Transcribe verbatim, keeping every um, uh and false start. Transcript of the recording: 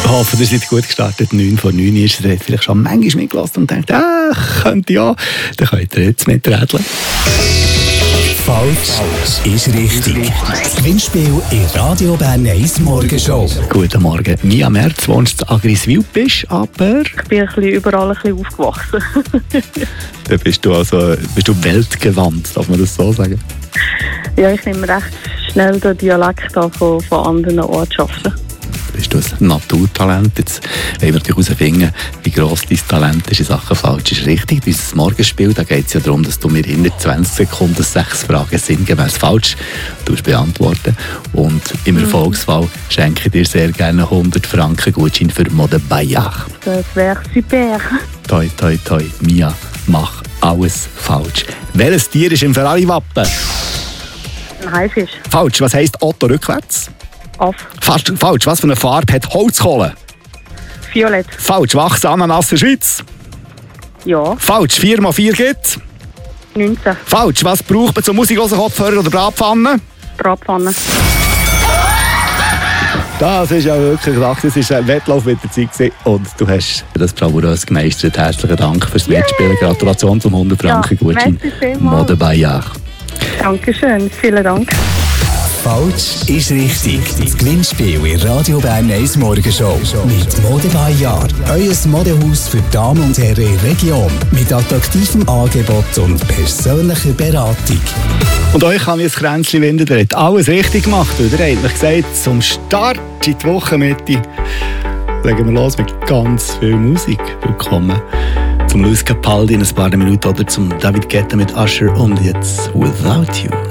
hoffe, ihr seid gut gestartet. neun vor neun ist es. Vielleicht schon manchmal mitgelassen und denkt, ah, könnte ja. Dann könnt ihr jetzt miträdeln. Falsch ist richtig. Das Gewinnspiel in Radio Bern eins Morgenshow. Guten Morgen. Mia Merz, wohnst in Agriswil, bist aber... Ich bin ein bisschen überall ein bisschen aufgewachsen. Da bist du also bist du weltgewandt, darf man das so sagen? Ja, ich nehme recht schnell den Dialekt an von, von anderen Ortschaften. Bist du ein Naturtalent? Jetzt wollen wir natürlich herausfinden, wie gross dein Talent ist in Sachen falsch ist richtig. Bei unserem Morgenspiel geht es ja darum, dass du mir in zwanzig Sekunden sechs Fragen sinngemäß falsch beantworten. Und im mhm. Erfolgsfall schenke ich dir sehr gerne hundert Franken Gutschein für Mode Bayard. Das wäre super. Toi, toi, toi. Mia, mach alles falsch. Welches Tier ist im Ferrari-Wappen? Ein Haifisch. Falsch. Was heisst Otto rückwärts? Auf. Fast falsch. Was für eine Farbe hat Holzkohle? Violett. Falsch. Wachsen Ananas in der Schweiz? Ja. Falsch. vier mal vier gibt? neunzehn. Falsch. Was braucht man zum Musiklosen Kopfhörer oder Bratpfanne? Bratpfanne. Das ist ja wirklich gedacht. Das war ein Wettlauf mit der Zeit und du hast das bravourös gemeistert. Herzlichen Dank fürs Mitspielen. Gratulation zum hundert Franken Gutschein. Mode Bayard. Dankeschön. Vielen Dank. Falsch ist richtig. Das Gewinnspiel in Radio Bern eins Morgenshow. Mit Mode Bayard. Euer Modehaus für Damen und Herren in der Region. Mit attraktivem Angebot und persönlicher Beratung. Und euch kann ich ein Kränzchen winden. Ihr habt alles richtig gemacht. Ihr habt eigentlich gesagt, zum Start in die Wochenmitte legen wir los mit ganz viel Musik. Willkommen zum Luis Capaldi in ein paar Minuten oder zum David Guetta mit Usher und jetzt Without You.